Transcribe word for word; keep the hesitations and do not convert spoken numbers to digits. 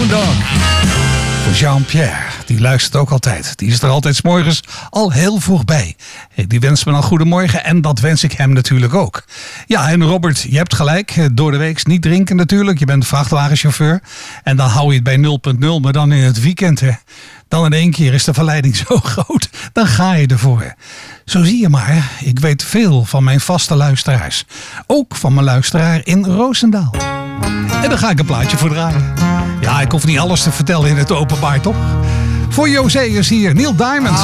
Down Dog. Voor Jean-Pierre, die luistert ook altijd. Die is er altijd 's morgens al heel vroeg bij. Die wenst me dan goedemorgen en dat wens ik hem natuurlijk ook. Ja, en Robert, je hebt gelijk. Door de week niet drinken natuurlijk. Je bent vrachtwagenchauffeur. En dan hou je het bij nul punt nul, maar dan in het weekend, hè. Dan in één keer is de verleiding zo groot. Dan ga je ervoor. Zo zie je maar, ik weet veel van mijn vaste luisteraars. Ook van mijn luisteraar in Roosendaal. En daar ga ik een plaatje voor draaien. Ja, ik hoef niet alles te vertellen in het openbaar, toch? Voor José is hier Neil Diamond.